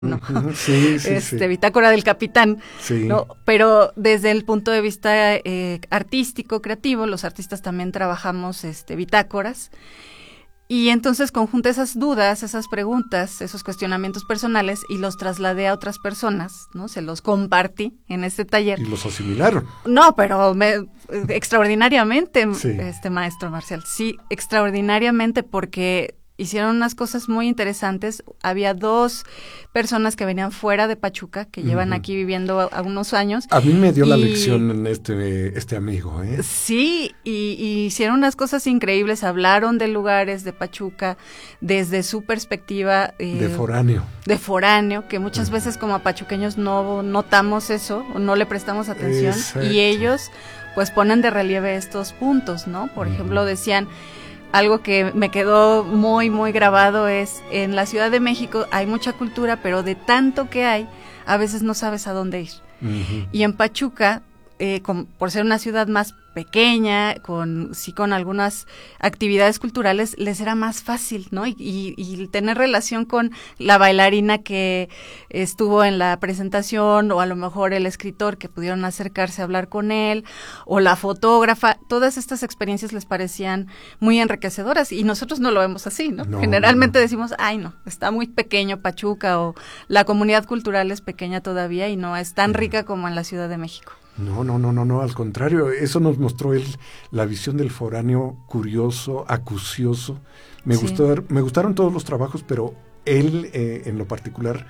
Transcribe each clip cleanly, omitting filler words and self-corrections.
¿no? Sí, sí, sí. Bitácora del Capitán, Sí. ¿no? Pero desde el punto de vista artístico, creativo, los artistas también trabajamos bitácoras. Y entonces conjunté esas dudas, esas preguntas, esos cuestionamientos personales y los trasladé a otras personas, ¿no? Se los compartí en este taller. Y los asimilaron. No, pero extraordinariamente, Sí. Maestro Marcial. Sí, extraordinariamente, porque hicieron unas cosas muy interesantes. Había 2 personas que venían fuera de Pachuca, que llevan aquí viviendo a unos años. A mí me dio la lección en este amigo, ¿eh? Sí, y hicieron unas cosas increíbles. Hablaron de lugares de Pachuca desde su perspectiva. De foráneo. De foráneo, que muchas veces como pachuqueños no notamos eso, o no le prestamos atención. Exacto. Y ellos pues ponen de relieve estos puntos, ¿no? Por ejemplo, decían... Algo que me quedó muy, muy grabado es, en la Ciudad de México hay mucha cultura, pero de tanto que hay, a veces no sabes a dónde ir. Y en Pachuca, por ser una ciudad más pequeña, con algunas actividades culturales, les era más fácil, ¿no? Y tener relación con la bailarina que estuvo en la presentación, o a lo mejor el escritor que pudieron acercarse a hablar con él, o la fotógrafa, todas estas experiencias les parecían muy enriquecedoras, y nosotros no lo vemos así, ¿no? Generalmente decimos, ay no, está muy pequeño Pachuca, o la comunidad cultural es pequeña todavía y no es tan rica como en la Ciudad de México. No, al contrario, eso nos mostró la visión del foráneo curioso, acucioso. Me gustaron todos los trabajos, pero él en lo particular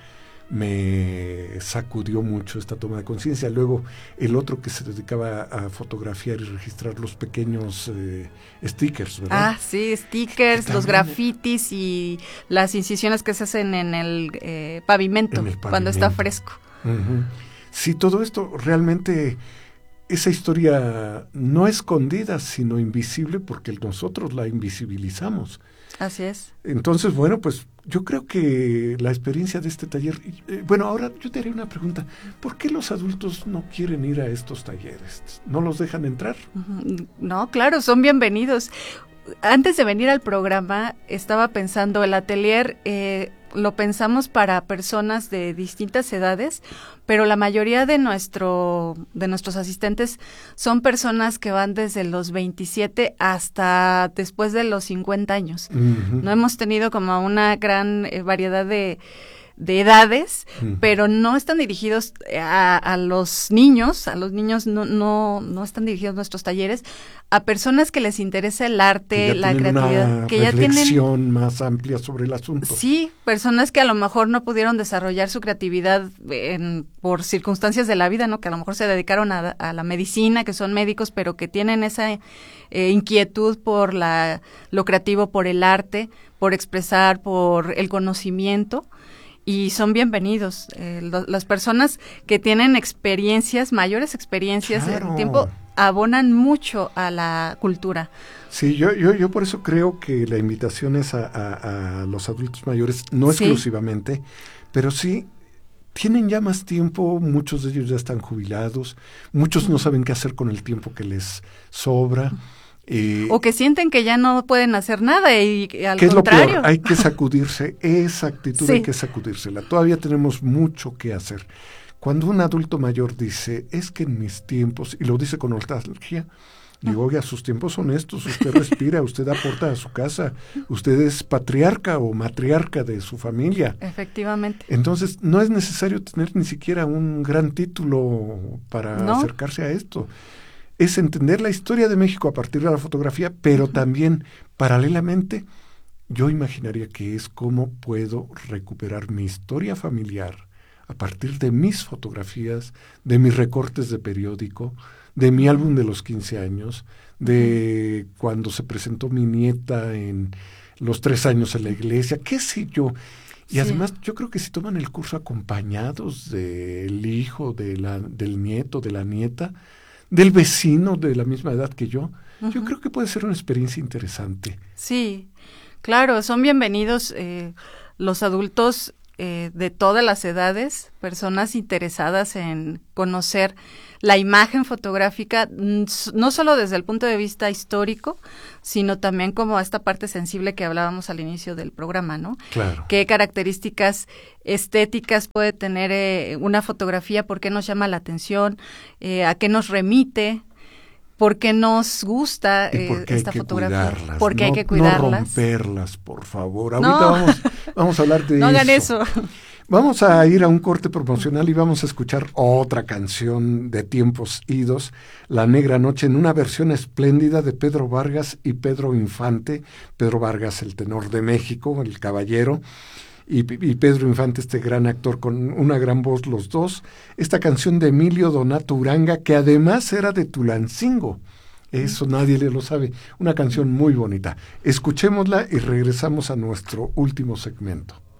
me sacudió mucho esta toma de conciencia. Luego el otro que se dedicaba a fotografiar y registrar los pequeños stickers, ¿verdad? Ah, sí, stickers, los grafitis y las incisiones que se hacen en el pavimento cuando está fresco. Sí, todo esto realmente, esa historia no escondida, sino invisible, porque nosotros la invisibilizamos. Así es. Entonces, bueno, pues yo creo que la experiencia de este taller... bueno, ahora yo te haré una pregunta. ¿Por qué los adultos no quieren ir a estos talleres? ¿No los dejan entrar? No, claro, son bienvenidos. Antes de venir al programa, estaba pensando, el atelier... lo pensamos para personas de distintas edades, pero la mayoría de nuestros asistentes son personas que van desde los 27 hasta después de los 50 años. No hemos tenido como una gran variedad de edades, pero no están dirigidos a los niños. A los niños no están dirigidos nuestros talleres, a personas que les interesa el arte, la creatividad, que ya tienen una reflexión más amplia sobre el asunto. Sí, personas que a lo mejor no pudieron desarrollar su creatividad por circunstancias de la vida, ¿no? Que a lo mejor se dedicaron a la medicina, que son médicos, pero que tienen esa inquietud por lo creativo, por el arte, por expresar, por el conocimiento. Y son bienvenidos. Las personas que tienen mayores experiencias en el tiempo, abonan mucho a la cultura. Sí, yo por eso creo que la invitación es a los adultos mayores, no exclusivamente, pero sí tienen ya más tiempo, muchos de ellos ya están jubilados, muchos no saben qué hacer con el tiempo que les sobra. O que sienten que ya no pueden hacer nada y al ¿qué contrario? Es lo peor? Hay que sacudirse, esa actitud hay que sacudírsela. Todavía tenemos mucho que hacer. Cuando un adulto mayor dice, es que en mis tiempos, y lo dice con nostalgia, digo, oiga, sus tiempos son estos, usted respira, usted aporta a su casa, usted es patriarca o matriarca de su familia. Efectivamente. Entonces, no es necesario tener ni siquiera un gran título para acercarse a esto. Es entender la historia de México a partir de la fotografía, pero también, paralelamente, yo imaginaría que es cómo puedo recuperar mi historia familiar a partir de mis fotografías, de mis recortes de periódico, de mi álbum de los 15 años, de cuando se presentó mi nieta en los 3 años en la iglesia, qué sé yo. Y además yo creo que si toman el curso acompañados del hijo, del nieto, de la nieta, del vecino de la misma edad que yo creo que puede ser una experiencia interesante. Sí, claro, son bienvenidos los adultos de todas las edades, personas interesadas en conocer la imagen fotográfica, no solo desde el punto de vista histórico, sino también como esta parte sensible que hablábamos al inicio del programa, ¿no? Claro. ¿Qué características estéticas puede tener una fotografía? ¿Por qué nos llama la atención? ¿A qué nos remite? ¿Por qué nos gusta esta fotografía? Porque hay que cuidarlas. No romperlas, por favor. Ahorita vamos a hablar de eso. No hagan eso. Vamos a ir a un corte promocional y vamos a escuchar otra canción de tiempos idos, La Negra Noche, en una versión espléndida de Pedro Vargas y Pedro Infante. Pedro Vargas, el tenor de México, el caballero, y Pedro Infante, este gran actor con una gran voz los dos. Esta canción de Emilio Donato Uranga, que además era de Tulancingo. Eso nadie le lo sabe. Una canción muy bonita. Escuchémosla y regresamos a nuestro último segmento.